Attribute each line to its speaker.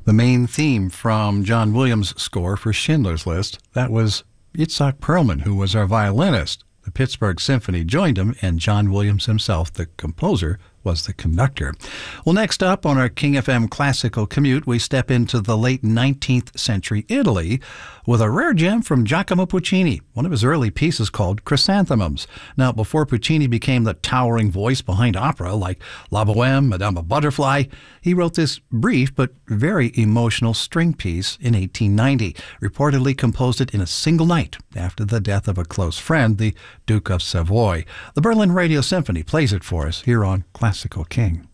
Speaker 1: The main theme from John Williams' score for Schindler's List, that was Itzhak Perlman, who was our violinist. The Pittsburgh Symphony joined him, and John Williams himself, the composer, was the conductor. Well, next up on our King FM Classical Commute, we step into the late 19th century Italy with a rare gem from Giacomo Puccini, one of his early pieces called Chrysanthemums. Now, before Puccini became the towering voice behind opera like La Bohème, Madame Butterfly, he wrote this brief but very emotional string piece in 1890, reportedly composed it in a single night after the death of a close friend, the Duke of Savoy. The Berlin Radio Symphony plays it for us here on Classical King.